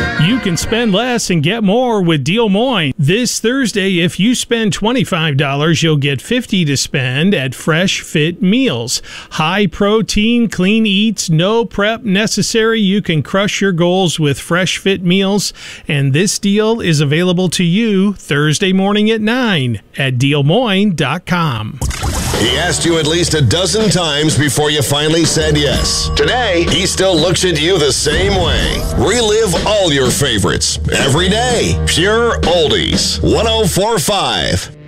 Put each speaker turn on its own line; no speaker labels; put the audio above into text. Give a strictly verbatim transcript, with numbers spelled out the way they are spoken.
You can spend less and get more with Des Moines. This Thursday, if you spend twenty-five dollars, you'll get fifty dollars to spend at Fresh Fit Meals. High protein, clean eats, no prep necessary. You can crush your goals with Fresh Fit Meals. And this deal is available to you Thursday morning at nine at Des Moines dot com.
He asked you at least a dozen times before you finally said yes. Today, he still looks at you the same way. Relive all your favorites every day. Pure Oldies. one oh four point five.